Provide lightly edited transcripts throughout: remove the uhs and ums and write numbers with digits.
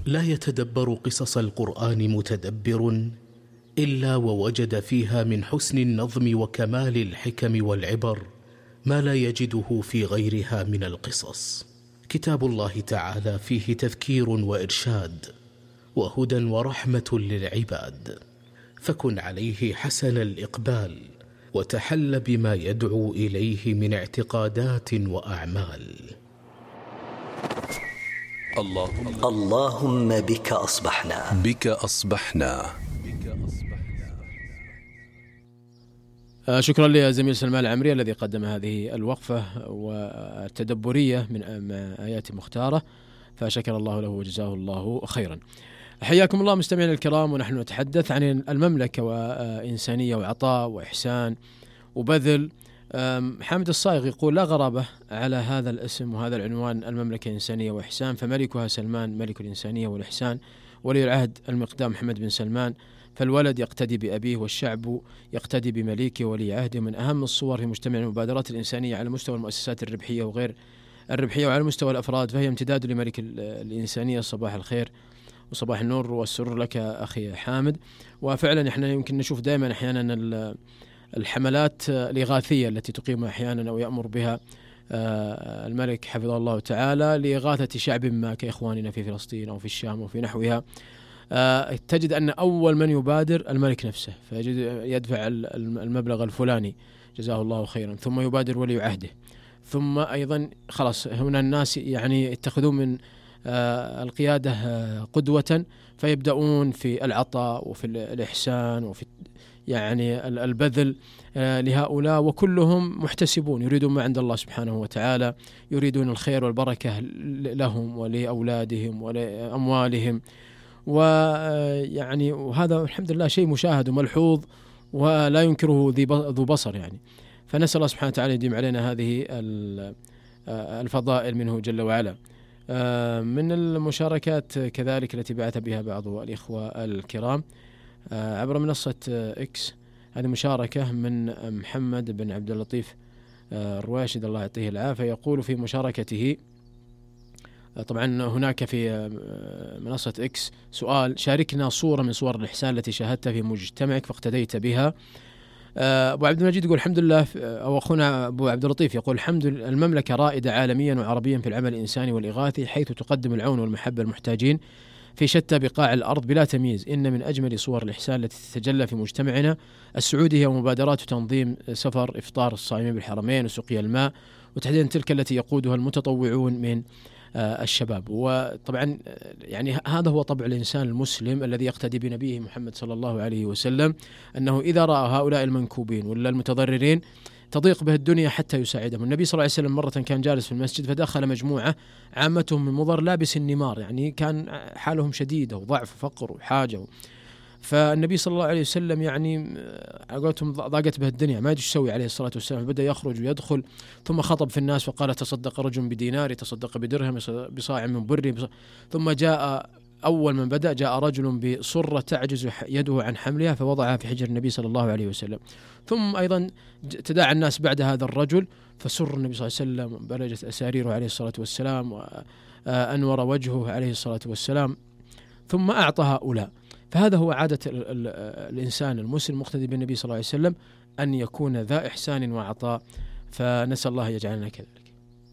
لا يتدبر قصص القرآن متدبر إلا ووجد فيها من حسن النظم وكمال الحكم والعبر ما لا يجده في غيرها من القصص. كتاب الله تعالى فيه تذكير وإرشاد وهدى ورحمة للعباد، فكن عليه حسن الإقبال وتحل بما يدعو إليه من اعتقادات وأعمال. اللهم بك أصبحنا. بك أصبحنا. شكرا لزميل سلمان العمري الذي قدم هذه الوقفة والتدبرية من آيات مختارة، فشكر الله له وجزاه الله خيرا. حياكم الله مستمعينا الكرام، ونحن نتحدث عن المملكة وإنسانية وعطاء وإحسان وبذل. حامد الصايغ يقول: لا غرابة على هذا الاسم وهذا العنوان، المملكة إنسانية وإحسان، فملكها سلمان ملك الإنسانية والإحسان، ولي العهد المقدام محمد بن سلمان، فالولد يقتدي بأبيه والشعب يقتدي بمليكه ولي عهده. من أهم الصور في مجتمع المبادرات الإنسانية على مستوى المؤسسات الربحية وغير الربحية وعلى مستوى الأفراد، فهي امتداد لملك الإنسانية. صباح الخير وصباح النور والسرور لك أخي حامد. وفعلا احنا يمكن نشوف دائما أحيانا الحملات الإغاثية التي تقيمها أحيانا أو يأمر بها الملك حفظه الله تعالى لإغاثة شعب ما كإخواننا في فلسطين أو في الشام وفي نحوها. تجد أن أول من يبادر الملك نفسه، يدفع المبلغ الفلاني جزاه الله خيرا، ثم يبادر ولي عهده، ثم أيضا خلاص هنا الناس يعني يتخذون من القيادة قدوة، فيبدأون في العطاء وفي الإحسان وفي يعني البذل لهؤلاء، وكلهم محتسبون يريدون ما عند الله سبحانه وتعالى، يريدون الخير والبركة لهم ولأولادهم ولأموالهم. ويعني وهذا الحمد لله شيء مشاهد وملحوظ ولا ينكره ذو بصر يعني. فنسأل الله سبحانه وتعالى يديم علينا هذه الفضائل منه جل وعلا. من المشاركات كذلك التي بعث بها بعض الإخوة الكرام عبر منصة إكس، هذه مشاركة من محمد بن عبد اللطيف الرواشد الله يعطيه العافية. يقول في مشاركته، طبعا هناك في منصة إكس سؤال: شاركنا صورة من صور الإحسان التي شاهدتها في مجتمعك فاقتديت بها. أبو عبد المجيد يقول: الحمد لله، أو أخونا أبو عبد اللطيف يقول: الحمد لله، المملكة رائدة عالميا وعربيا في العمل الإنساني والإغاثي، حيث تقدم العون والمحبة المحتاجين في شتى بقاع الأرض بلا تمييز. إن من أجمل صور الإحسان التي تتجلى في مجتمعنا السعودي هي مبادرات تنظيم سفر إفطار الصائمين بالحرمين وسقيا الماء، وتحديدا تلك التي يقودها المتطوعون من الشباب. وطبعا يعني هذا هو طبع الإنسان المسلم الذي يقتدي بنبيه محمد صلى الله عليه وسلم، أنه إذا رأى هؤلاء المنكوبين ولا المتضررين تضيق به الدنيا حتى يساعدهم. النبي صلى الله عليه وسلم مرة كان جالس في المسجد فدخل مجموعة عامتهم من مضر لابس النمار، يعني كان حالهم شديدة وضعف وفقر وحاجة، فالنبي صلى الله عليه وسلم يعني قالتهم ضاقت به الدنيا ما يدري ايش يسوي عليه الصلاة والسلام، فبدأ يخرج ويدخل، ثم خطب في الناس فقال: تصدق رجل بدينار، تصدق بدرهم، بصاع من بر. ثم جاء أول من بدأ جاء رجل بصرة تعجز يده عن حملها فوضعها في حجر النبي صلى الله عليه وسلم. ثم أيضا تداعى الناس بعد هذا الرجل فسر النبي صلى الله عليه وسلم، بلجت أساريره عليه الصلاة والسلام وأنور وجهه عليه الصلاة والسلام، ثم أعطى هؤلاء. فهذا هو عادة الإنسان المسلم المقتدي بالنبي صلى الله عليه وسلم، أن يكون ذا إحسان وعطاء، فنسأل الله يجعلنا كذلك.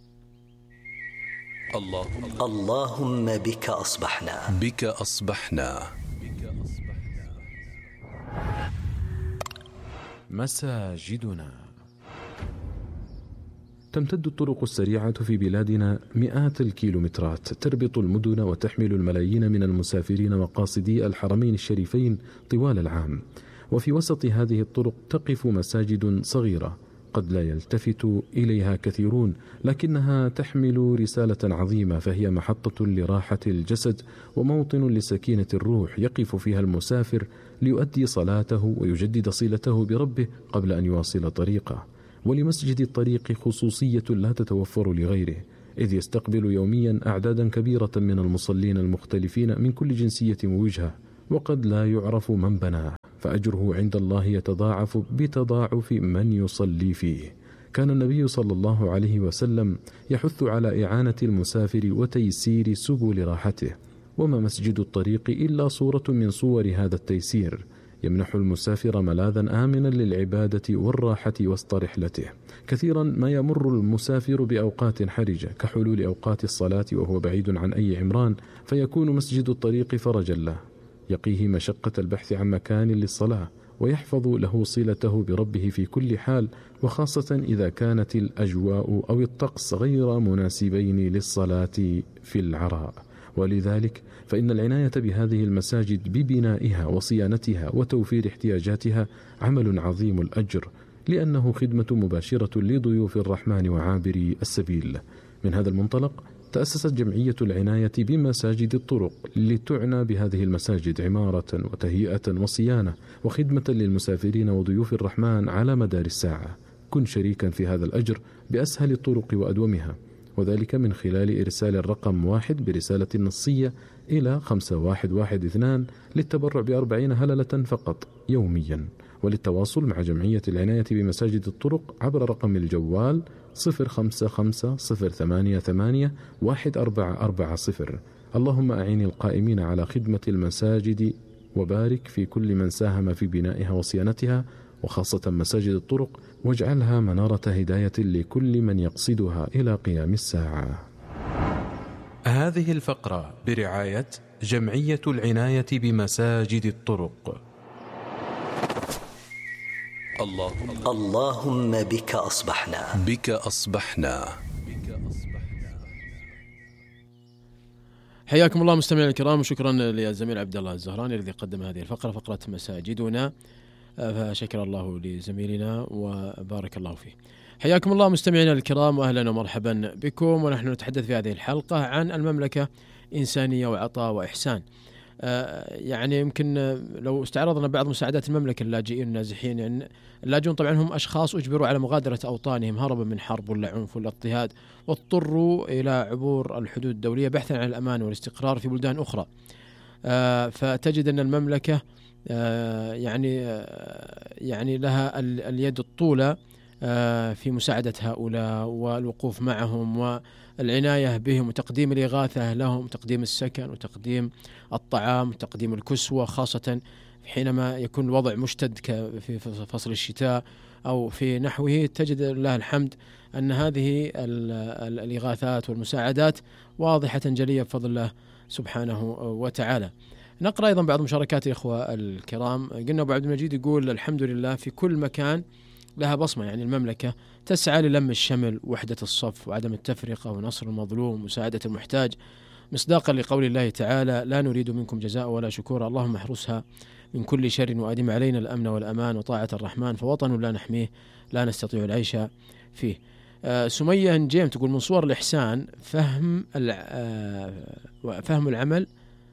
اللهم بك أصبحنا. بك أصبحنا. مساجدنا. تمتد الطرق السريعة في بلادنا مئات الكيلومترات، تربط المدن وتحمل الملايين من المسافرين وقاصدي الحرمين الشريفين طوال العام. وفي وسط هذه الطرق تقف مساجد صغيرة قد لا يلتفت إليها كثيرون، لكنها تحمل رسالة عظيمة، فهي محطة لراحة الجسد وموطن لسكينة الروح، يقف فيها المسافر ليؤدي صلاته ويجدد صلته بربه قبل أن يواصل طريقه. ولمسجد الطريق خصوصية لا تتوفر لغيره، إذ يستقبل يوميا أعدادا كبيرة من المصلين المختلفين من كل جنسية ووجهة، وقد لا يعرف من بناه، فأجره عند الله يتضاعف بتضاعف من يصلي فيه. كان النبي صلى الله عليه وسلم يحث على إعانة المسافر وتيسير سبل راحته، وما مسجد الطريق إلا صورة من صور هذا التيسير، يمنح المسافر ملاذا آمنا للعبادة والراحة وسط رحلته. كثيرا ما يمر المسافر بأوقات حرجة كحلول أوقات الصلاة وهو بعيد عن أي عمران، فيكون مسجد الطريق فرجا له، يقيه مشقة البحث عن مكان للصلاة، ويحفظ له صلته بربه في كل حال، وخاصة إذا كانت الأجواء أو الطقس غير مناسبين للصلاة في العراء. ولذلك فإن العناية بهذه المساجد ببنائها وصيانتها وتوفير احتياجاتها عمل عظيم الأجر، لأنه خدمة مباشرة لضيوف الرحمن وعابري السبيل. من هذا المنطلق تأسست جمعية العناية بمساجد الطرق لتعنى بهذه المساجد عمارة وتهيئة وصيانة وخدمة للمسافرين وضيوف الرحمن على مدار الساعة. كن شريكا في هذا الأجر بأسهل الطرق وأدومها، وذلك من خلال إرسال الرقم 1 برسالة نصية إلى 5112 للتبرع ب40 هللة فقط يوميا. وللتواصل مع جمعية العناية بمساجد الطرق عبر رقم الجوال 0550881440. اللهم أعين القائمين على خدمة المساجد وبارك في كل من ساهم في بنائها وصيانتها، وخاصة مساجد الطرق، واجعلها منارة هداية لكل من يقصدها إلى قيام الساعة. هذه الفقرة برعاية جمعية العناية بمساجد الطرق. اللهم بك أصبحنا. بك أصبحنا. حياكم الله مستمعينا الكرام، وشكرا للزميل عبد الله الزهراني الذي قدم هذه الفقرة، فقرة مساجدنا، فشكر الله لزميلنا وبارك الله فيه. حياكم الله مستمعينا الكرام، واهلا ومرحبا بكم، ونحن نتحدث في هذه الحلقة عن المملكة إنسانية وعطاء وإحسان. يعني يمكن لو استعرضنا بعض مساعدات المملكة اللاجئين النازحين، يعني اللاجئون طبعا هم أشخاص أجبروا على مغادرة أوطانهم هربا من حرب ولا عنف ولا اضطهاد، واضطروا إلى عبور الحدود الدولية بحثا عن الأمان والاستقرار في بلدان أخرى. فتجد أن المملكة يعني لها اليد الطولة في مساعدة هؤلاء والوقوف معهم والعناية بهم وتقديم الإغاثة لهم، تقديم السكن وتقديم الطعام وتقديم الكسوة، خاصة حينما يكون الوضع مشتد في فصل الشتاء أو في نحوه. تجد لله الحمد أن هذه الإغاثات والمساعدات واضحة جلية بفضل الله سبحانه وتعالى. نقرأ أيضا بعض مشاركات الإخوة الكرام. قلنا أبو عبد المجيد يقول: الحمد لله في كل مكان لها بصمة، يعني المملكة تسعى للم الشمل ووحدة الصف وعدم التفرقة ونصر المظلوم ومساعدة المحتاج، مصداقا لقول الله تعالى: لا نريد منكم جزاء ولا شكورا، اللهم احرسها من كل شر وأدم علينا الأمن والأمان وطاعة الرحمن، فوطن لا نحميه لا نستطيع العيش فيه. سمية نجيم تقول: من صور الإحسان فهم العمل،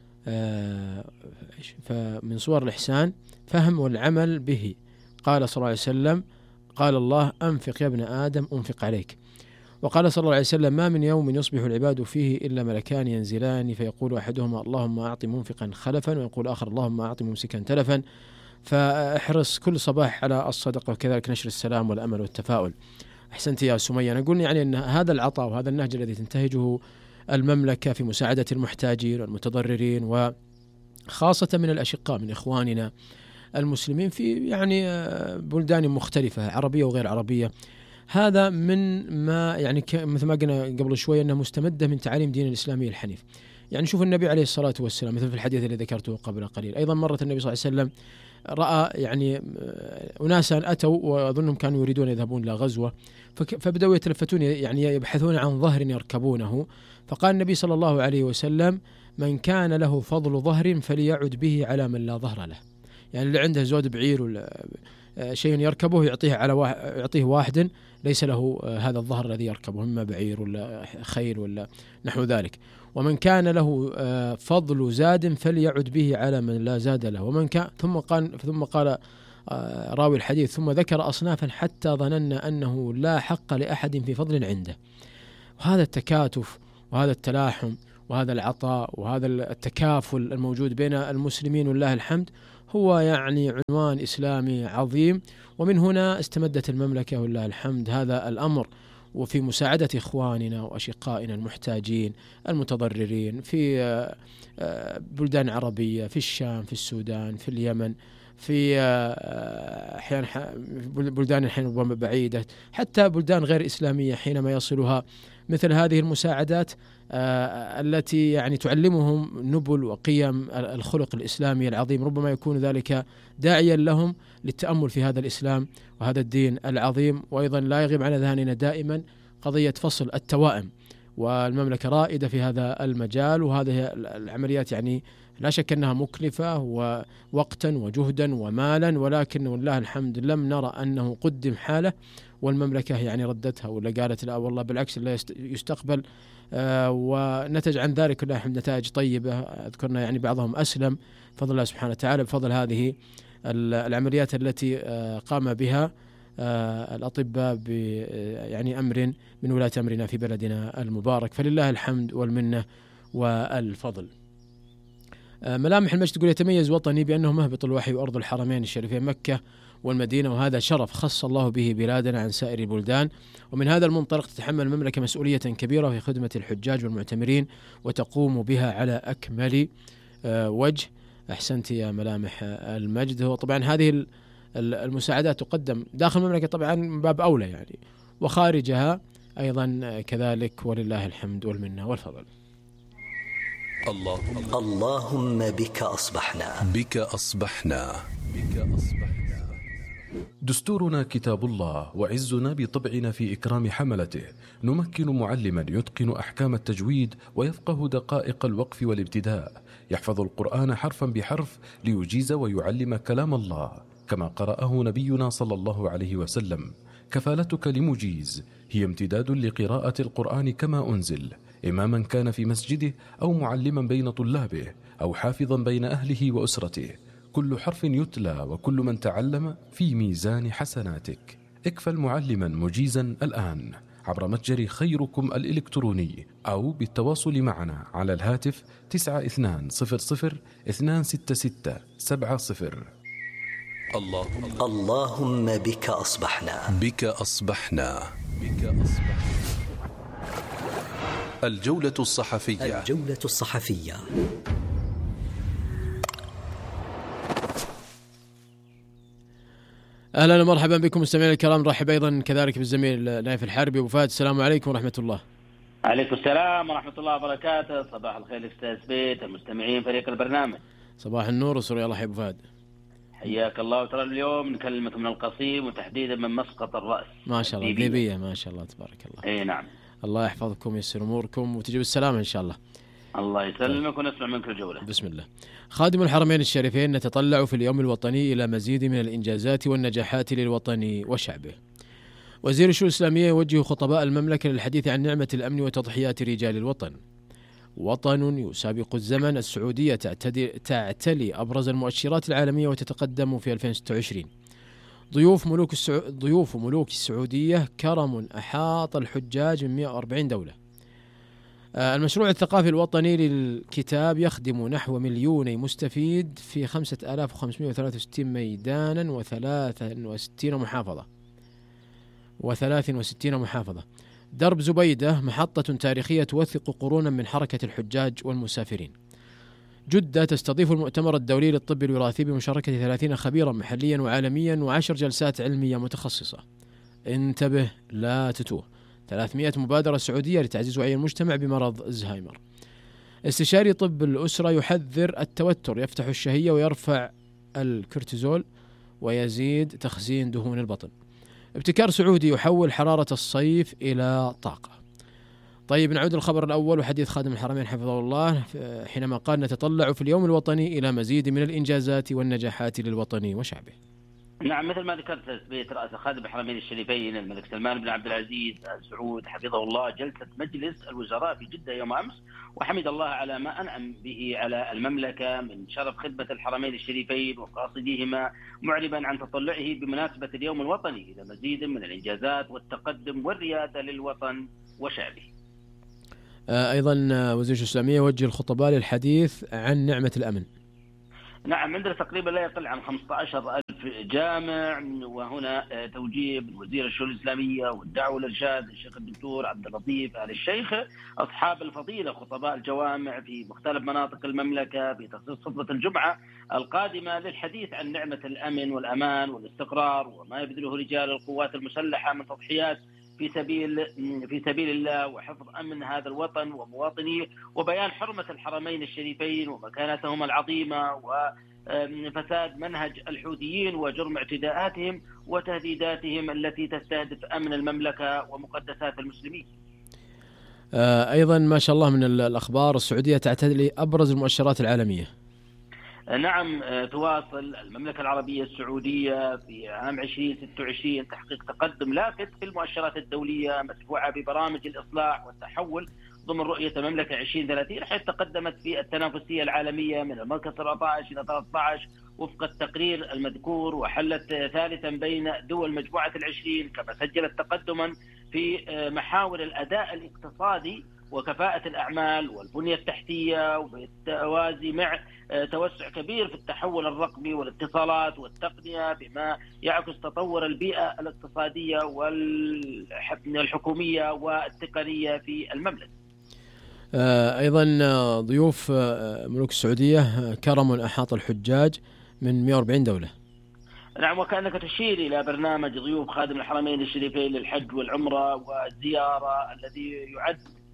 فمن صور الإحسان فهم والعمل به. قال صلى الله عليه وسلم: قال الله: أنفق يا ابن آدم أنفق عليك. وقال صلى الله عليه وسلم: ما من يوم يصبح العباد فيه إلا ملكان ينزلان، فيقول أحدهما: اللهم أعط منفقا خلفا، ويقول آخر: اللهم أعط ممسكا تلفا. فاحرص كل صباح على الصدقة، وكذلك نشر السلام والأمل والتفاؤل. أحسنت يا سمية. نقول يعني أن هذا العطاء وهذا النهج الذي تنتهجه المملكة في مساعدة المحتاجين والمتضررين، وخاصة من الأشقاء من إخواننا المسلمين في يعني بلدان مختلفة عربية وغير عربية، هذا من ما يعني مثل ما قلنا قبل شوي أنها مستمدة من تعاليم دين الإسلامي الحنيف. يعني شوف النبي عليه الصلاة والسلام مثل في الحديث الذي ذكرته قبل قليل، أيضا مرة النبي صلى الله عليه وسلم رأى يعني أناسا أتوا وأظنهم كانوا يريدون يذهبون إلى غزوة، فبدأوا يتلفتون يعني يبحثون عن ظهر يركبونه، فقال النبي صلى الله عليه وسلم: من كان له فضل ظهر فليعد به على من لا ظهر له. يعني اللي عنده زود بعير ولا شيء يركبه يعطيه واحد ليس له هذا الظهر الذي يركبه، إما بعير ولا خيل ولا نحو ذلك. ومن كان له فضل زاد فليعد به على من لا زاد له. ومن كان ثم قال راوي الحديث: ثم ذكر أصنافا حتى ظننا أنه لا حق لأحد في فضل عنده. وهذا التكاتف وهذا التلاحم وهذا العطاء وهذا التكافل الموجود بين المسلمين والله الحمد هو يعني عنوان إسلامي عظيم، ومن هنا استمدت المملكة والله الحمد هذا الأمر. وفي مساعدة إخواننا وأشقائنا المحتاجين المتضررين في بلدان عربية، في الشام، في السودان، في اليمن، في أحيانا بلدان أحيانا بعيدة، حتى بلدان غير إسلامية، حينما يصلها مثل هذه المساعدات التي يعني تعلمهم نبل وقيم الخلق الإسلامي العظيم، ربما يكون ذلك داعيا لهم للتأمل في هذا الإسلام وهذا الدين العظيم. وأيضا لا يغيب عن أذهاننا دائما قضية فصل التوائم، والمملكة رائدة في هذا المجال، وهذه العمليات يعني لا شك أنها مكلفة ووقتا وجهدا ومالا، ولكن والله الحمد لم نرى أنه قدم حالة والمملكة يعني ردتها ولا قالت لا والله بالعكس لا يستقبل، ونتج عن ذلك كلها نتائج طيبة. أذكرنا يعني بعضهم أسلم بفضل الله سبحانه وتعالى بفضل هذه العمليات التي قام بها الأطباء يعني أمر من ولاة أمرنا في بلدنا المبارك، فلله الحمد والمنة والفضل. ملامح المجد تقول يتميز وطني بأنه مهبط الوحي وأرض الحرمين الشريفين مكة والمدينة، وهذا شرف خص الله به بلادنا عن سائر البلدان، ومن هذا المنطلق تتحمل المملكة مسؤولية كبيرة في خدمة الحجاج والمعتمرين وتقوم بها على أكمل وجه. أحسنت يا ملامح المجد. هو طبعا هذه المساعدات تقدم داخل المملكة طبعا من باب أولى يعني، وخارجها أيضا كذلك، ولله الحمد والمنة والفضل. اللهم بك أصبحنا. بك أصبحنا. دستورنا كتاب الله، وعزنا بطبعنا في إكرام حملته. نمكن معلما يتقن أحكام التجويد ويفقه دقائق الوقف والابتداء، يحفظ القرآن حرفا بحرف ليجيز ويعلم كلام الله كما قرأه نبينا صلى الله عليه وسلم. كفالتك لمجيز هي امتداد لقراءة القرآن كما أنزل، إماما كان في مسجده أو معلما بين طلابه أو حافظا بين أهله وأسرته. كل حرف يتلى وكل من تعلم في ميزان حسناتك. اكفل معلما مجيزا الآن عبر متجر خيركم الإلكتروني أو بالتواصل معنا على الهاتف 9200-266-70. اللهم بك أصبحنا. بك أصبحنا. الجولة الصحفية. الجولة الصحفية. أهلا ومرحبا بكم مستمعينا الكرام، نرحب أيضا كذلك بالزميل نايف الحربي أبو فهد. السلام عليكم ورحمة الله. عليكم السلام ورحمة الله وبركاته. صباح الخير أستاذ بيت، المستمعين، فريق البرنامج. صباح النور وسرور الله يا أبو فهد. حياك الله. وترى اليوم نكلمك من القصيم وتحديدا من مسقط الرأس. ما شاء الله ليبية، ما شاء الله تبارك الله. اي نعم. الله يحفظكم ويسر أموركم وتجي بالسلامة إن شاء الله. الله يسلمك ونسمع منك الجولة. بسم الله. خادم الحرمين الشريفين نتطلع في اليوم الوطني إلى مزيد من الإنجازات والنجاحات للوطن وشعبه. وزير الشؤون الإسلامية يوجه خطباء المملكة للحديث عن نعمة الأمن وتضحيات رجال الوطن. وطن يسابق الزمن، السعودية تعتلي أبرز المؤشرات العالمية وتتقدم في 2026. ضيوف ملوك السعودية كرم أحاط الحجاج من 140 دولة. المشروع الثقافي الوطني للكتاب يخدم نحو 2,000,000 مستفيد في 5563 ميدانا و63 محافظة. درب زبيدة محطة تاريخية توثق قرونا من حركة الحجاج والمسافرين. جدة تستضيف المؤتمر الدولي للطب الوراثي بمشاركة 30 خبيرا محليا وعالميا و10 جلسات علمية متخصصة. انتبه لا تتوه. 300 مبادرة سعودية لتعزيز وعي المجتمع بمرض الزهايمر. استشاري طب الأسرة يحذر التوتر يفتح الشهية ويرفع الكورتيزول ويزيد تخزين دهون البطن. ابتكار سعودي يحول حرارة الصيف إلى طاقة. طيب نعود للخبر الأول وحديث خادم الحرمين حفظه الله حينما قال نتطلع في اليوم الوطني إلى مزيد من الإنجازات والنجاحات للوطن وشعبه. نعم، مثل ما ذكرت بيت رأس خادم الحرمين الشريفين الملك سلمان بن عبد العزيز آل سعود حفظه الله جلسة مجلس الوزراء في جدة يوم أمس، وحمد الله على ما أنعم به على المملكة من شرف خدمة الحرمين الشريفين وقاصديهما، معربا عن تطلعه بمناسبة اليوم الوطني إلى مزيد من الإنجازات والتقدم والريادة للوطن وشعبه. أيضا وزير الإسلامية يوجه الخطباء للحديث عن نعمة الأمن. نعم، عندنا تقريبا لا يقل عن 15,000 جامع، وهنا توجيه من وزير الشؤون الإسلامية والدعوة والإرشاد الشيخ الدكتور عبد اللطيف آل الشيخ، أصحاب الفضيلة خطباء الجوامع في مختلف مناطق المملكة، في تخصيص خطبة الجمعة القادمة للحديث عن نعمة الأمن والأمان والاستقرار وما يبذله رجال القوات المسلحة من تضحيات في سبيل الله وحفظ أمن هذا الوطن ومواطنيه، وبيان حرمة الحرمين الشريفين ومكانتهما العظيمة، وفساد منهج الحوثيين وجرم اعتداءاتهم وتهديداتهم التي تستهدف أمن المملكة ومقدسات المسلمين. أيضا ما شاء الله من الأخبار، السعودية تعتلي أبرز المؤشرات العالمية. نعم، تواصل المملكة العربية السعودية في عام 2026 تحقيق تقدم لافت في المؤشرات الدولية مدفوعة ببرامج الإصلاح والتحول ضمن رؤية المملكة 2030، حيث تقدمت في التنافسية العالمية من المركز 17 إلى 13 وفق التقرير المذكور، وحلت ثالثا بين دول مجموعة ال20، كما سجلت تقدما في محاور الأداء الاقتصادي وكفاءة الأعمال والبنية التحتية، وبالتوازي مع توسع كبير في التحول الرقمي والاتصالات والتقنية، بما يعكس تطور البيئة الاقتصادية والحكومية والتقنية في المملكة. أيضا ضيوف ملوك السعودية كرم أحاط الحجاج من 140 دولة. نعم، وكأنك تشير إلى برنامج ضيوف خادم الحرمين الشريفين للحج والعمرة والزيارة الذي يعد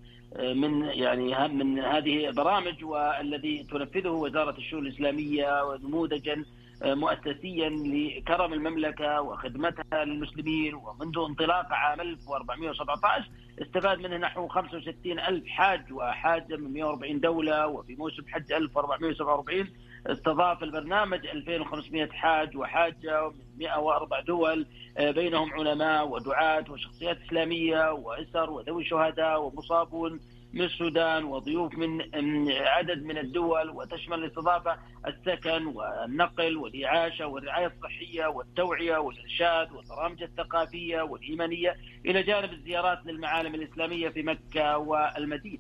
من هذه البرامج، والذي تنفذه وزارة الشؤون الإسلامية نموذجا مؤسسيا لكرم المملكة وخدمتها للمسلمين. ومنذ انطلاق عام 1417 استفاد منه نحو 65,000 حاج وحاجة من 140 دولة، وفي موسم حج 1447 استضاف البرنامج 2500 حاج وحاجة من 104 دول، بينهم علماء ودعاة وشخصيات إسلامية وأسر وذوي شهداء ومصابون من السودان وضيوف من عدد من الدول، وتشمل الاستضافة السكن والنقل والإعاشة والرعاية الصحية والتوعية والإرشاد والبرامج الثقافية والإيمانية، إلى جانب الزيارات للمعالم الإسلامية في مكة والمدينة.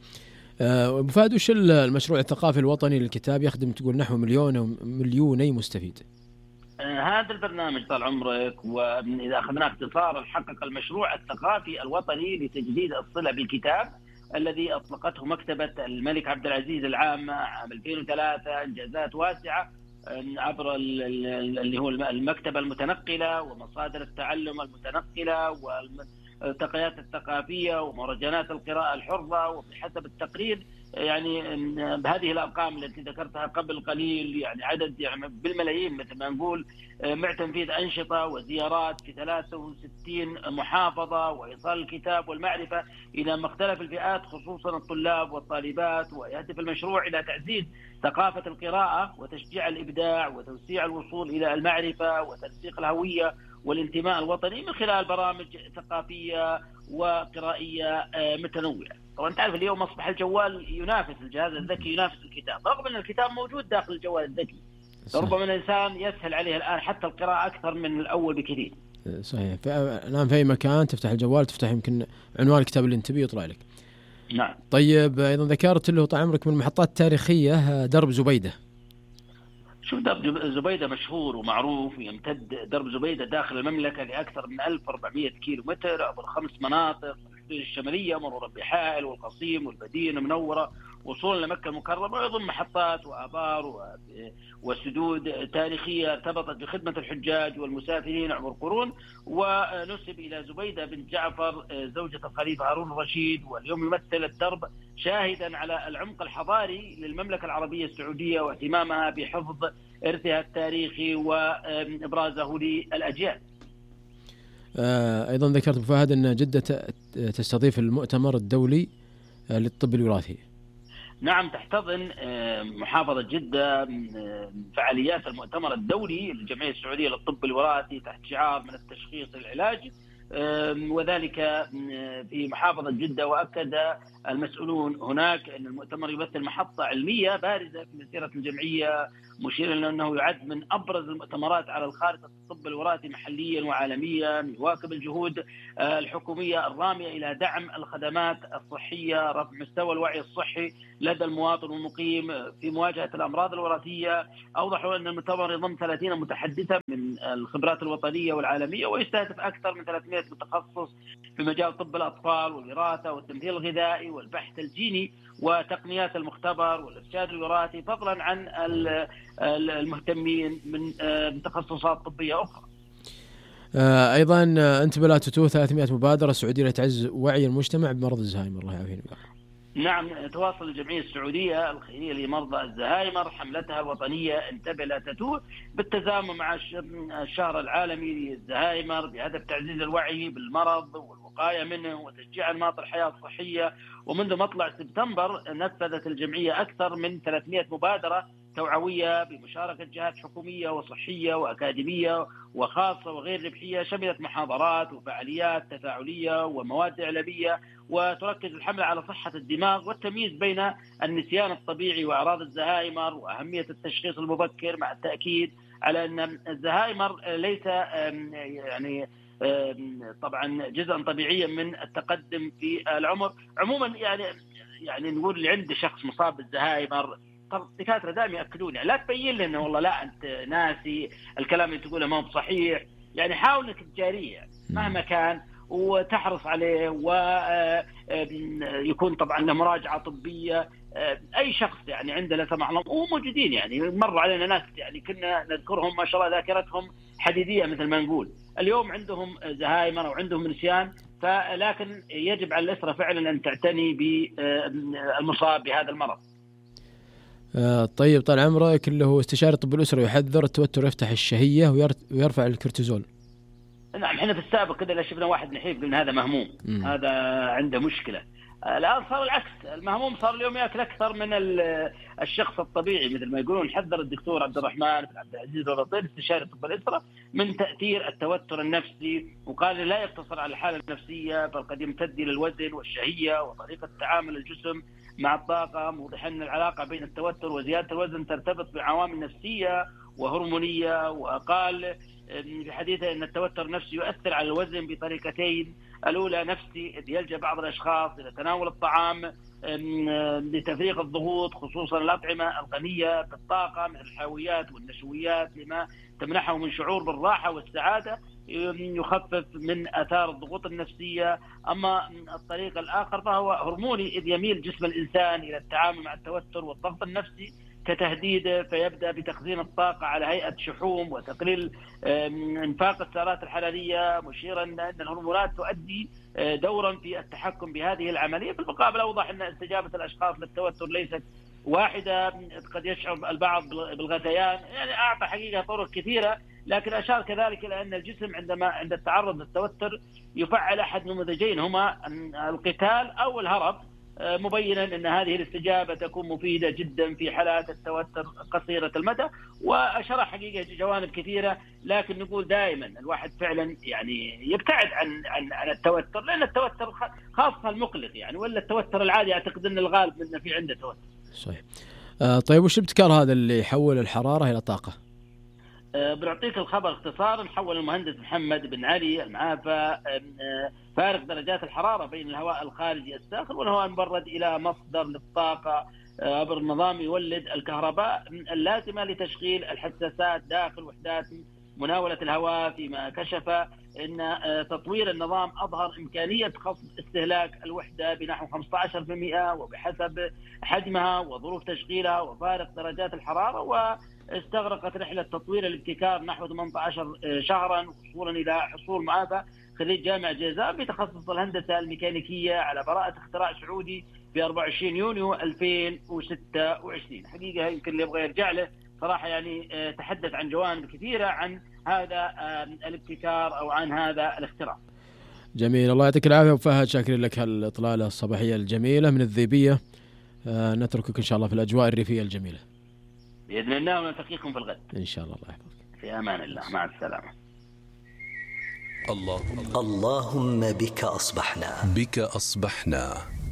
أبو فهد، وش المشروع الثقافي الوطني للكتاب يخدم تقول نحو مليوني مستفيد؟ هذا البرنامج طال عمرك، وإذا أخذنا اختصار، حقق المشروع الثقافي الوطني لتجديد الصلة بالكتاب الذي أطلقته مكتبة الملك عبد العزيز العامة عام 2003 إنجازات واسعة عبر اللي هو المكتبة المتنقلة ومصادر التعلم المتنقلة والتقيات الثقافية ومهرجانات القراءة الحرة. وبحسب التقرير بهذه الأرقام التي ذكرتها قبل قليل، عدد بالملايين مثل ما نقول، مع تنفيذ أنشطة وزيارات في 63 محافظة، وإيصال الكتاب والمعرفة إلى مختلف الفئات خصوصا الطلاب والطالبات. ويهدف المشروع إلى تعزيز ثقافة القراءة وتشجيع الإبداع وتوسيع الوصول إلى المعرفة وترسيخ الهوية والانتماء الوطني من خلال برامج ثقافية وقرائية متنوعة. طبعا تعرف اليوم أصبح الجوال ينافس الجهاز الذكي، ينافس الكتاب، رغم أن الكتاب موجود داخل الجوال الذكي. ربما الإنسان يسهل عليه الآن حتى القراءة أكثر من الأول بكثير. صحيح، الآن في أي مكان تفتح الجوال تفتح يمكن عنوان الكتاب اللي انت بيه يطلع لك. نعم. طيب، أيضا ذكرت له طال عمرك من المحطات التاريخية درب زبيدة. شوف، درب زبيدة مشهور ومعروف، يمتد درب زبيدة داخل المملكة لأكثر من 1400 كيلومتر عبر 5 مناطق: الحدود الشمالية مرورا بحائل والقصيم والمدينة المنورة، وصولا لمكة المكرمة، ويضم محطات وآبار وسدود تاريخية ارتبطت بخدمة الحجاج والمسافرين عبر قرون. ونسب إلى زبيدة بنت جعفر زوجة الخليفة هارون الرشيد، واليوم يمثل الدرب شاهدا على العمق الحضاري للمملكة العربية السعودية واهتمامها بحفظ إرثها التاريخي وإبرازه للأجيال. أيضا ذكرت بفهد أن جدة تستضيف المؤتمر الدولي للطب الوراثي. نعم، تحتضن محافظة جدة فعاليات المؤتمر الدولي للجمعية السعودية للطب الوراثي تحت شعار من التشخيص العلاج، وذلك في محافظة جدة. وأكد المسؤولون هناك أن المؤتمر يمثل محطة علمية بارزة في مسيرة الجمعية، مشيرا إلى أنه يعد من أبرز المؤتمرات على الخارطة الطب الوراثي محليا وعالميا، يواكب الجهود الحكومية الرامية إلى دعم الخدمات الصحية، رفع مستوى الوعي الصحي لدى المواطن والمقيم في مواجهة الأمراض الوراثية. أوضحوا أن المؤتمر يضم 30 متحدثا من الخبرات الوطنية والعالمية، ويستهدف أكثر من 300 متخصص في مجال طب الأطفال والوراثة والتمثيل الغذائي والبحث الجيني وتقنيات المختبر والإرشاد الوراثي، فضلا عن المهتمين من تخصصات طبية أخرى. أيضا انتبه لا تتوه 300 مبادرة سعودية لتعزيز وعي المجتمع بمرض الزهايمر. الله يعافينا. نعم، تواصل الجمعية السعودية الخيرية لمرضى الزهايمر حملتها الوطنية انتبه لا تتوه بالتزامن مع الشهر العالمي للزهايمر بهدف تعزيز الوعي بالمرض والوقاية منه وتشجيع أنماط الحياة الصحية. ومنذ مطلع سبتمبر نفذت الجمعية أكثر من 300 مبادرة توعوية بمشاركة جهات حكومية وصحية وأكاديمية وخاصة وغير ربحية، شملت محاضرات وفعاليات تفاعلية ومواد إعلامية، وتركز الحملة على صحة الدماغ والتمييز بين النسيان الطبيعي وأعراض الزهايمر وأهمية التشخيص المبكر، مع التأكيد على أن الزهايمر ليس يعني طبعا جزءا طبيعيا من التقدم في العمر. عموما يعني نقول اللي عنده شخص مصاب بالزهايمر الدكاترة دائما يأكدون لا تبين لنا والله لا أنت ناسي الكلام اللي تقوله ما هو صحيح، يعني حاول انك تجاريه مهما كان وتحرص عليه، ويكون طبعا له مراجعة طبية. أي شخص يعني عنده لا سمح الله وموجودين يعني مر علينا ناس يعني كنا نذكرهم ما شاء الله ذاكرتهم حديدية مثل ما نقول، اليوم عندهم زهايمر وعندهم نسيان، لكن يجب على الأسرة فعلا أن تعتني بالمصاب بهذا المرض. طيب طال عمرك، اللي هو استشاري الطب الأسري يحذر التوتر يفتح الشهية ويرفع الكورتيزول. نعم، احنا في السابق كده شفنا واحد نحيف قلنا هذا مهموم، هذا عنده مشكلة. الآن صار العكس، المهموم صار اليوم يأكل أكثر من الشخص الطبيعي مثل ما يقولون. حذر الدكتور عبد الرحمن بن عبد العزيز الرطيل استشاري طب الأسرة من تأثير التوتر النفسي، وقال لا يقتصر على الحالة النفسية بل قد يمتد إلى الوزن والشهية وطريقة تعامل الجسم مع الطاقة، موضحا أن العلاقة بين التوتر وزيادة الوزن ترتبط بعوامل نفسية وهرمونية. وقال في حديثه أن التوتر النفسي يؤثر على الوزن بطريقتين، الأولى نفسي إذ يلجأ بعض الأشخاص إلى تناول الطعام لتفريغ الضغوط خصوصا الأطعمة الغنية بالطاقة مثل الحلويات والنشويات لما تمنحه من شعور بالراحة والسعادة يخفف من آثار الضغوط النفسية. أما الطريق الآخر فهو هرموني إذ يميل جسم الإنسان إلى التعامل مع التوتر والضغط النفسي كتهديد، فيبدأ بتخزين الطاقة على هيئة شحوم وتقليل انفاق السعرات الحرارية، مشيرا أن الهرمونات تؤدي دورا في التحكم بهذه العملية. بالمقابل أوضح أن استجابة الأشخاص للتوتر ليست واحدة، قد يشعر البعض بالغثيان، يعني أعطى حقيقة طرق كثيرة، لكن أشار كذلك إلى أن الجسم عند التعرض للتوتر يفعل أحد نموذجين هما القتال أو الهرب، مبينا أن هذه الاستجابة تكون مفيدة جدا في حالات التوتر قصيرة المدى. وأشرح حقيقة جوانب كثيرة، لكن نقول دائما الواحد فعلا يعني يبتعد عن التوتر، لأن التوتر خاصة المقلق يعني، ولا التوتر العادي أعتقد أن الغالب منه في عنده توتر. صحيح. طيب وش الابتكار هذا اللي يحول الحرارة إلى طاقة؟ بنعطيك الخبر اختصارا. حول المهندس محمد بن علي المعافى فارق درجات الحرارة بين الهواء الخارجي الساخن والهواء المبرد إلى مصدر للطاقة عبر النظام يولد الكهرباء اللازمة لتشغيل الحساسات داخل وحدات مناولة الهواء، فيما كشف أن تطوير النظام أظهر إمكانية خفض استهلاك الوحدة بنحو 15% وبحسب حجمها وظروف تشغيلها وفارق درجات الحرارة. واستغرقت رحلة تطوير الابتكار نحو 18 شهرا وصولا إلى حصول معافى خريج جامعة جيزان بتخصص الهندسة الميكانيكية على براءة اختراع سعودي في 24 يونيو 2026. حقيقة يمكن اللي يبغى يرجع له صراحة يعني تحدث عن جوانب كثيرة عن هذا الابتكار أو عن هذا الاختراع. جميل، الله يعطيك العافية وفهد، شاكرين لك هالإطلالة الصباحية الجميلة من الذيبية. نتركك إن شاء الله في الأجواء الريفية الجميلة بإذن الله، ونلتقيكم في الغد إن شاء الله. الله يحفظك، في أمان الله، مع السلامة. اللهم بك أصبحنا. بك أصبحنا.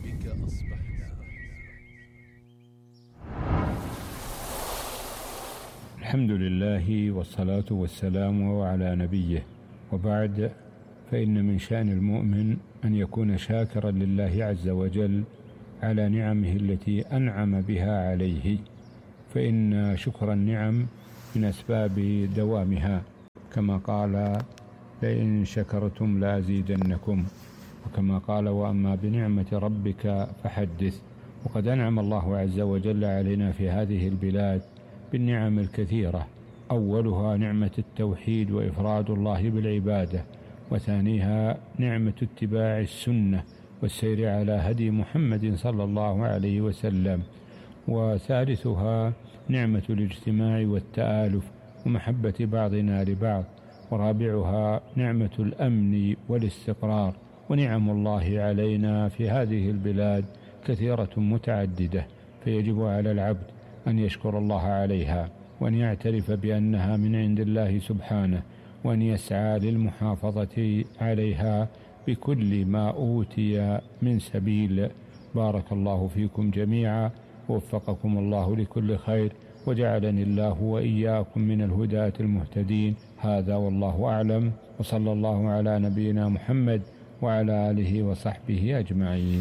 الحمد لله والصلاة والسلام على نبيه، وبعد، فإن من شأن المؤمن أن يكون شاكرا لله عز وجل على نعمه التي أنعم بها عليه، فإن شكر النعم من أسباب دوامها، كما قال لئن شكرتم لأزيدنكم، وكما قال وأما بنعمة ربك فحدث. وقد أنعم الله عز وجل علينا في هذه البلاد بالنعم الكثيرة، أولها نعمة التوحيد وإفراد الله بالعبادة، وثانيها نعمة اتباع السنة والسير على هدي محمد صلى الله عليه وسلم، وثالثها نعمة الاجتماع والتآلف ومحبة بعضنا لبعض، ورابعها نعمة الأمن والاستقرار. ونعم الله علينا في هذه البلاد كثيرة متعددة، فيجب على العبد أن يشكر الله عليها، وأن يعترف بأنها من عند الله سبحانه، وأن يسعى للمحافظة عليها بكل ما أوتي من سبيل. بارك الله فيكم جميعا، ووفقكم الله لكل خير، وجعلني الله وإياكم من الهداة المهتدين. هذا والله أعلم، وصلى الله على نبينا محمد وعلى آله وصحبه أجمعين.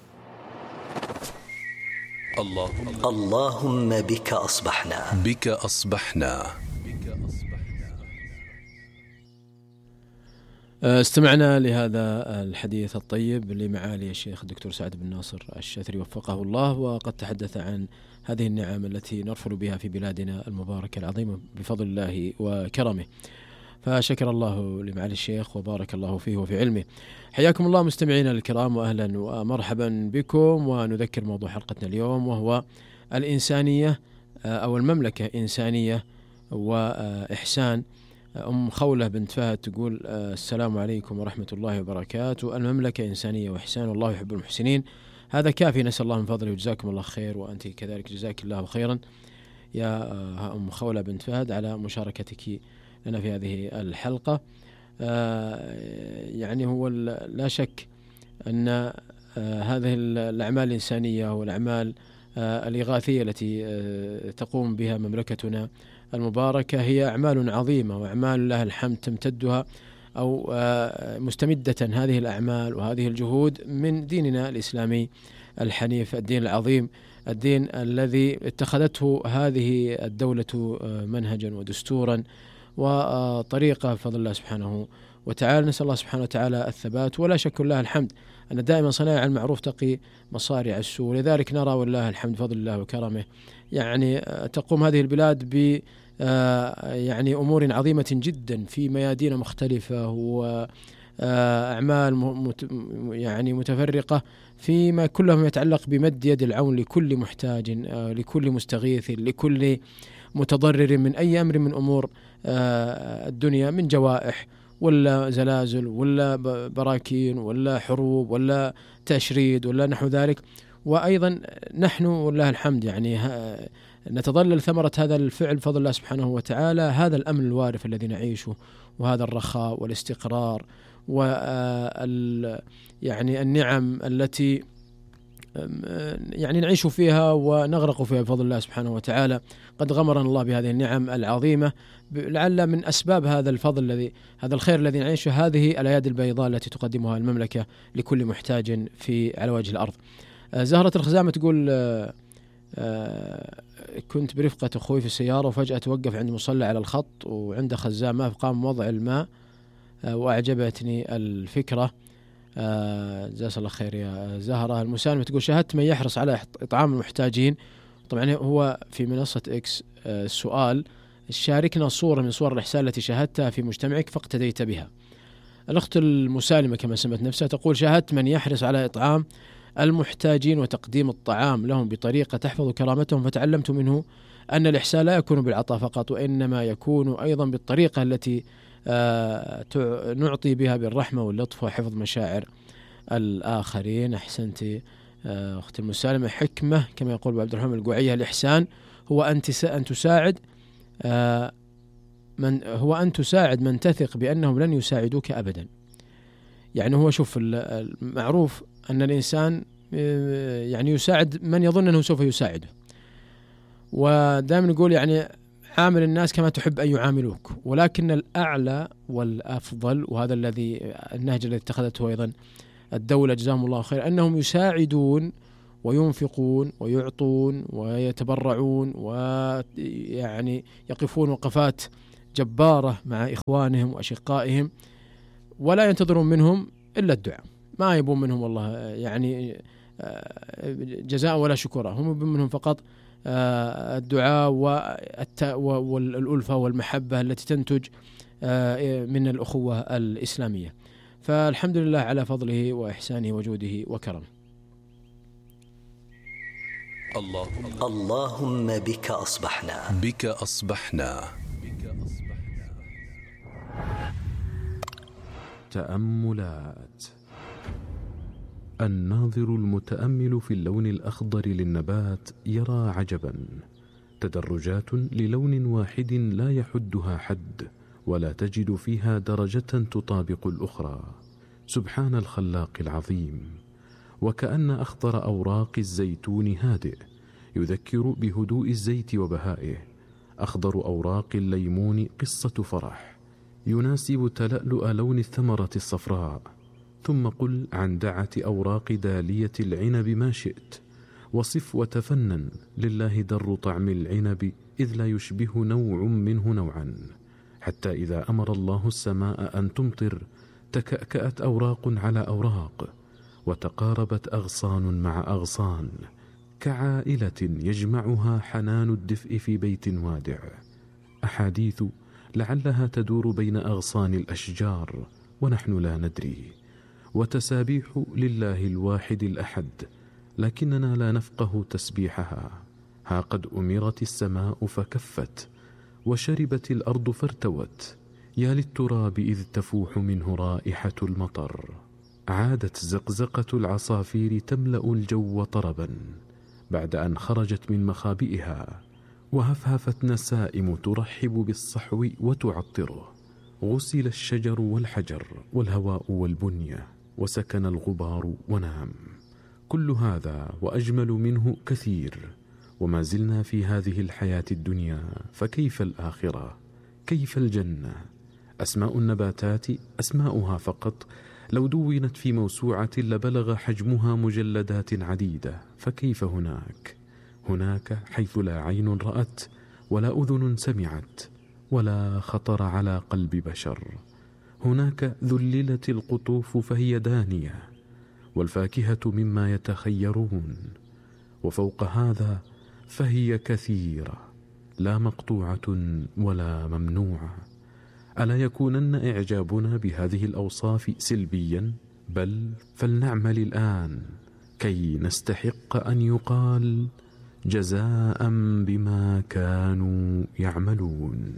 اللهم بك أصبحنا. بك أصبحنا. استمعنا لهذا الحديث الطيب لمعالي الشيخ الدكتور سعد بن ناصر الشاثري وفقه الله، وقد تحدث عن هذه النعم التي نرفل بها في بلادنا المباركة العظيمة بفضل الله وكرمه، فشكر الله لمعالي الشيخ وبارك الله فيه وفي علمه. حياكم الله مستمعينا الكرام، وأهلا ومرحبا بكم. ونذكر موضوع حلقتنا اليوم وهو الإنسانية أو المملكة إنسانية وإحسان. أم خولة بنت فهد تقول السلام عليكم ورحمة الله وبركاته، المملكة إنسانية وإحسان والله يحب المحسنين. هذا كافي، نسأل الله من فضله وجزاكم الله خير، وأنت كذلك جزاك الله خيرا يا أم خولة بنت فهد على مشاركتك لنا في هذه الحلقة. يعني هو لا شك أن هذه الأعمال الإنسانية والأعمال الإغاثية التي تقوم بها مملكتنا المباركة هي أعمال عظيمة وأعمال لها الحمد تمتدها أو مستمدة هذه الأعمال وهذه الجهود من ديننا الإسلامي الحنيف، الدين العظيم، الدين الذي اتخذته هذه الدولة منهجا ودستورا وطريقة بفضل الله سبحانه وتعالى. نسأل الله سبحانه وتعالى الثبات، ولا شك لله الحمد أن دائما صنائع المعروف تقي مصارع السوء، لذلك نرى والله الحمد بفضل الله وكرمه يعني تقوم هذه البلاد ب يعني أمور عظيمة جدا في ميادين مختلفة وأعمال يعني متفرقة فيما كلهم يتعلق بمد يد العون لكل محتاج، لكل مستغيث، لكل متضرر من أي أمر من أمور الدنيا، من جوائح ولا زلازل ولا براكين ولا حروب ولا تشريد ولا نحو ذلك. وأيضا نحن والله الحمد يعني نتظلل ثمرة هذا الفعل بفضل الله سبحانه وتعالى، هذا الأمن الوارف الذي نعيشه، وهذا الرخاء والاستقرار يعني النعم التي يعني نعيش فيها ونغرق فيها بفضل الله سبحانه وتعالى. قد غمرنا الله بهذه النعم العظيمة، لعل من أسباب هذا الفضل الذي هذا الخير الذي نعيشه هذه الأيادي البيضاء التي تقدمها المملكة لكل محتاج على وجه الأرض. زهرة الخزامة تقول كنت برفقة أخوي في السيارة وفجأة توقف عند مصلى على الخط وعند خزان ماء، فقام وضع الماء وأعجبتني الفكرة. جزاك الله خير يا زهرة. المسالمة تقول شاهدت من يحرص على إطعام المحتاجين. طبعا هو في منصة إكس السؤال شاركنا صورة من صور الإحسان التي شاهدتها في مجتمعك فاقتديت بها. الأخت المسالمة كما سمت نفسها تقول شاهدت من يحرص على إطعام المحتاجين وتقديم الطعام لهم بطريقة تحفظ كرامتهم، فتعلمت منه أن الإحسان لا يكون بالعطاء فقط، وإنما يكون أيضا بالطريقة التي نعطي بها بالرحمة واللطف وحفظ مشاعر الآخرين. أحسنتي أختي المسالمة. حكمة كما يقول عبد الرحمن القوعية الإحسان هو أن تساعد هو أن تساعد من تثق بأنهم لن يساعدوك أبدا. يعني هو شوف المعروف أن الإنسان يعني يساعد من يظن أنه سوف يساعده، ودائما نقول يعني عامل الناس كما تحب أن يعاملوك، ولكن الأعلى والأفضل، وهذا الذي النهج الذي اتخذته أيضا الدولة جزاهم الله خير، أنهم يساعدون وينفقون ويعطون ويتبرعون ويعني يقفون وقفات جبارة مع إخوانهم وأشقائهم، ولا ينتظرون منهم إلا الدعاء، ما يبون منهم والله يعني جزاء ولا شكرا، هم يبون منهم فقط الدعاء والألفة والمحبة التي تنتج من الأخوة الإسلامية. فالحمد لله على فضله وإحسانه وجوده وكرمه. اللهم بك أصبحنا. بك أصبحنا. تأملات. الناظر المتأمل في اللون الأخضر للنبات يرى عجبا، تدرجات للون واحد لا يحدها حد، ولا تجد فيها درجة تطابق الأخرى. سبحان الخلاق العظيم. وكأن أخضر أوراق الزيتون هادئ، يذكر بهدوء الزيت وبهائه. أخضر أوراق الليمون قصة فرح، يناسب تلألؤ لون الثمرة الصفراء. ثم قل عن دعة أوراق دالية العنب ما شئت، وصف وتفنن، لله در طعم العنب إذ لا يشبه نوع منه نوعا. حتى إذا أمر الله السماء أن تمطر تكأكأت أوراق على أوراق، وتقاربت أغصان مع أغصان، كعائلة يجمعها حنان الدفء في بيت وادع. أحاديث لعلها تدور بين أغصان الأشجار ونحن لا ندري، وتسابيح لله الواحد الأحد لكننا لا نفقه تسبيحها. ها قد أمرت السماء فكفت، وشربت الأرض فارتوت، يا للتراب إذ تفوح منه رائحة المطر. عادت زقزقة العصافير تملأ الجو طربا بعد أن خرجت من مخابئها، وهفهفت نسائم ترحب بالصحو وتعطره. غسل الشجر والحجر والهواء والبنية، وسكن الغبار ونام. كل هذا وأجمل منه كثير، وما زلنا في هذه الحياة الدنيا، فكيف الآخرة؟ كيف الجنة؟ أسماء النباتات أسماؤها فقط لو دونت في موسوعة لبلغ حجمها مجلدات عديدة، فكيف هناك حيث لا عين رأت ولا أذن سمعت ولا خطر على قلب بشر. هناك ذللت القطوف فهي دانية، والفاكهة مما يتخيرون، وفوق هذا فهي كثيرة، لا مقطوعة ولا ممنوعة. ألا يكونن إعجابنا بهذه الأوصاف سلبيا؟ بل فلنعمل الآن كي نستحق أن يقال جزاء بما كانوا يعملون.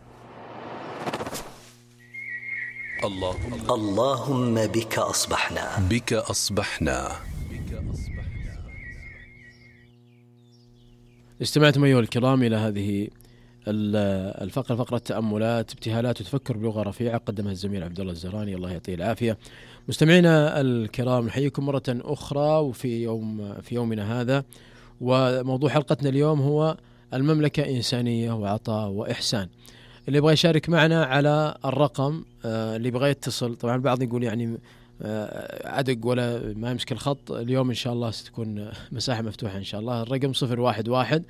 اللهم بك أصبحنا. بك أصبحنا. استمعتم أيها الكرام إلى هذه الفقرة، فقرة تأملات ابتهالات وتفكر بلغة رفيعة، قدمها الزميل عبد الله الزهراني الله يعطيه العافية. مستمعينا الكرام نحييكم مرة أخرى وفي يومنا هذا، وموضوع حلقتنا اليوم هو المملكة إنسانية وعطاء وإحسان. اللي يبغى يشارك معنا على الرقم اللي يبغى يتصل، طبعا البعض يقول يعني عدق ولا ما يمسك الخط، اليوم إن شاء الله ستكون مساحة مفتوحة إن شاء الله. الرقم 011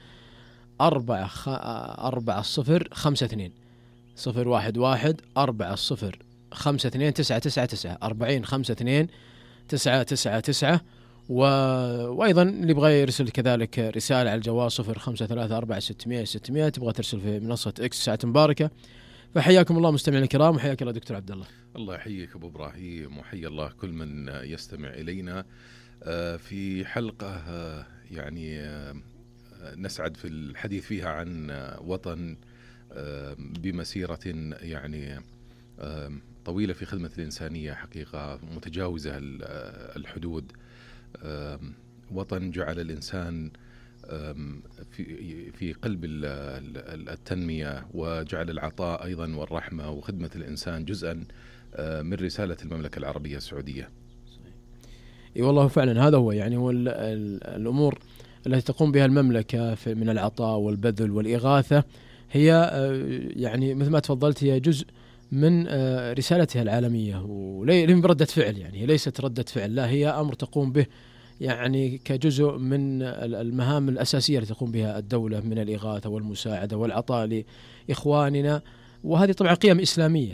4052 011 4052 999 4052 999. وأيضا اللي يبغى يرسل كذلك رسالة على الجوال 0534 تبغى ترسل في منصة إكس ساعة مباركة. فحياكم الله مستمعينا الكرام، وحياك الله دكتور عبد الله. الله يحييك أبو إبراهيم، وحيا الله كل من يستمع إلينا في حلقة يعني نسعد في الحديث فيها عن وطن بمسيرة يعني طويلة في خدمة الإنسانية، حقيقة متجاوزة الحدود. وطن جعل الإنسان في قلب التنمية، وجعل العطاء أيضا والرحمة وخدمة الإنسان جزءا من رسالة المملكة العربية السعودية. اي والله فعلا هذا هو، يعني هو الأمور التي تقوم بها المملكة من العطاء والبذل والإغاثة هي يعني مثل ما تفضلت هي جزء من رسالتها العالمية، وليس بردة فعل، يعني هي ليست ردة فعل، لا هي أمر تقوم به يعني كجزء من المهام الأساسية التي تقوم بها الدولة من الإغاثة والمساعدة والعطاء لإخواننا، وهذه طبعا قيم إسلامية.